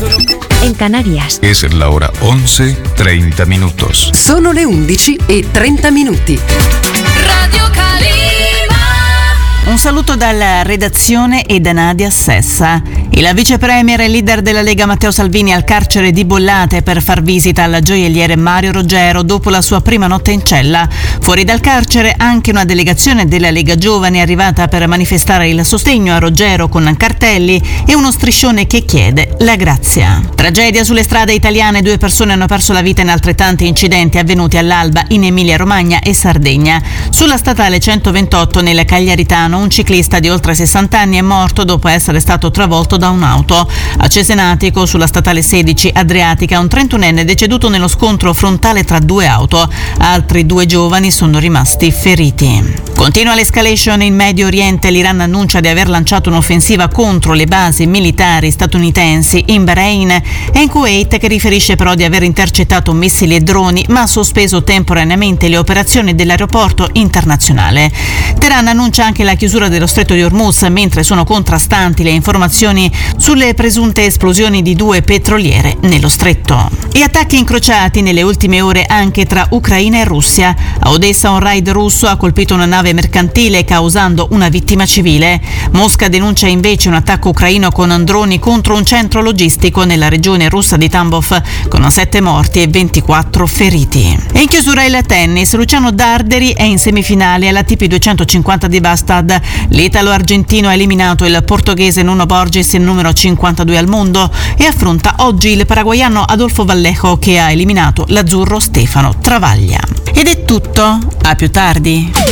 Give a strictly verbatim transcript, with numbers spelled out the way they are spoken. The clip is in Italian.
En Canarias. Es la hora once treinta minutos. Sono le undici e trenta minuti. Radio Calima. Un saluto dalla redazione e da Nadia Sessa. Il vice premier e leader della Lega Matteo Salvini al carcere di Bollate per far visita al gioielliere Mario Roggero dopo la sua prima notte in cella. Fuori dal carcere anche una delegazione della Lega Giovane è arrivata per manifestare il sostegno a Roggero con cartelli e uno striscione che chiede la grazia. Tragedia sulle strade italiane, due persone hanno perso la vita in altrettanti incidenti avvenuti all'alba in Emilia-Romagna e Sardegna. Sulla statale centoventotto nel Cagliaritano un ciclista di oltre sessanta anni è morto dopo essere stato travolto da un'auto. A Cesenatico, sulla statale sedici Adriatica, un trentunenne è deceduto nello scontro frontale tra due auto. Altri due giovani sono rimasti feriti. Continua l'escalation in Medio Oriente. L'Iran annuncia di aver lanciato un'offensiva contro le basi militari statunitensi in Bahrain e in Kuwait, che riferisce però di aver intercettato missili e droni ma ha sospeso temporaneamente le operazioni dell'aeroporto internazionale. Teheran annuncia anche la chiusura dello stretto di Hormuz, mentre sono contrastanti le informazioni sulle presunte esplosioni di due petroliere nello stretto. E attacchi incrociati nelle ultime ore anche tra Ucraina e Russia. A Odessa un raid russo ha colpito una nave mercantile causando una vittima civile. Mosca denuncia invece un attacco ucraino con droni contro un centro logistico nella regione russa di Tambov, con sette morti e ventiquattro feriti. E in chiusura il tennis. Luciano Darderi è in semifinale alla T P duecentocinquanta di Bastad. L'italo-argentino ha eliminato il portoghese Nuno Borges, il numero cinquantadue al mondo, e affronta oggi il paraguaiano Adolfo Vallejo, che ha eliminato l'azzurro Stefano Travaglia. Ed è tutto, a più tardi.